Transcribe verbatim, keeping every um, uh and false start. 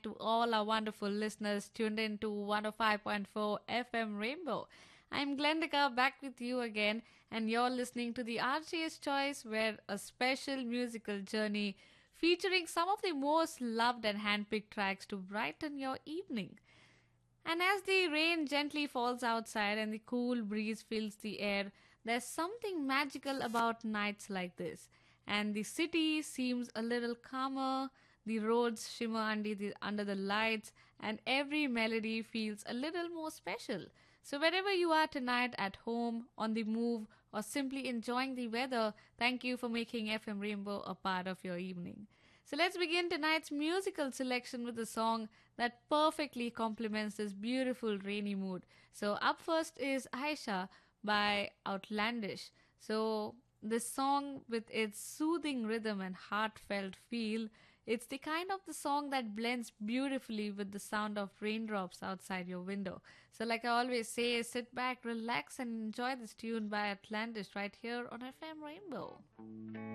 to all our wonderful listeners tuned in to one oh five point four F M Rainbow. I'm Glendika back with you again, and you're listening to the R J S Choice, where a special musical journey featuring some of the most loved and handpicked tracks to brighten your evening. And as the rain gently falls outside and the cool breeze fills the air, there's something magical about nights like this. And the city seems a little calmer, the roads shimmer under the, under the lights, and every melody feels a little more special. So, wherever you are tonight, at home, on the move, or simply enjoying the weather, thank you for making F M Rainbow a part of your evening. So let's begin tonight's musical selection with a song that perfectly complements this beautiful rainy mood. So up first is Aisha by Outlandish. So this song with its soothing rhythm and heartfelt feel, it's the kind of the song that blends beautifully with the sound of raindrops outside your window. So like I always say, sit back, relax and enjoy this tune by Outlandish right here on F M Rainbow.